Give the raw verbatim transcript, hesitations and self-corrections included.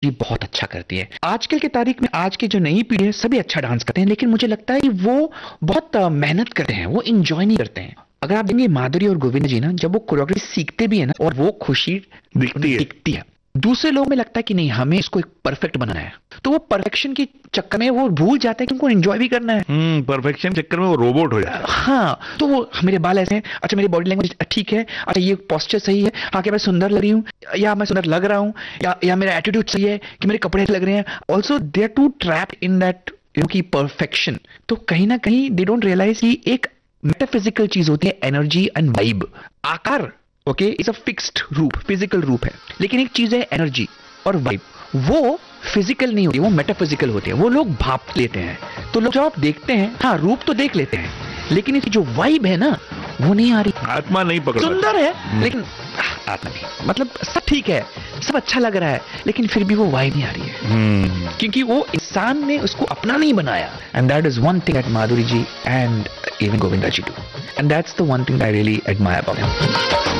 जी बहुत अच्छा करती है। आजकल की तारीख में आज की जो नई पीढ़ी है सभी अच्छा डांस करते हैं, लेकिन मुझे लगता है कि वो बहुत अ, मेहनत करते हैं, वो इंजॉय नहीं करते हैं। अगर आप देखेंगे माधुरी और गोविंद जी ना, जब वो कोरियोग्राफी सीखते भी है ना, और वो खुशी दिखती है। दिखती है, दूसरे लोग में लगता है कि नहीं हमें इसको एक परफेक्ट बनाना है, तो वो परफेक्शन के चक्कर में वो भूल जाते हैं कि उनको एंजॉय भी करना है। हम्म परफेक्शन चक्कर में वो रोबोट हो जाता है। हाँ, तो वो मेरे बाल ऐसे हैं, अच्छा मेरी बॉडी लैंग्वेज ठीक है, अच्छा ये पोस्चर सही है, हाँ क्या मैं सुंदर लग रही हूँ, या मैं सुंदर लग रहा हूँ, या या मेरा एटीट्यूड सही है कि मेरे कपड़े लग रहे हैं। Also they are to trap in that you की परफेक्शन। तो कहीं ना कहीं दे डोंट रियलाइज कि एक मेटाफिजिकल चीज होती है एनर्जी एंड वाइब। आकार ओके इज अ फिक्स्ड रूप, फिजिकल रूप है, लेकिन एक चीज है एनर्जी और वाइब, वो फिजिकल नहीं होती, वो मेटाफिजिकल होती है, वो लोग भाप लेते हैं। तो लोग जब आप देखते हैं, हाँ रूप तो देख लेते हैं, लेकिन इसकी जो वाइब है ना वो नहीं आ रही। आत्मा नहीं पकड़ पाती। सुंदर है लेकिन आह, आत्मा नहीं, मतलब सब ठीक है, सब अच्छा लग रहा है, लेकिन फिर भी वो वाइब नहीं आ रही है, हम्म क्योंकि वो इंसान ने उसको अपना नहीं बनाया। And that is one thing at Madhuri ji and even Govinda ji to, and that's the one thing I really admire about him.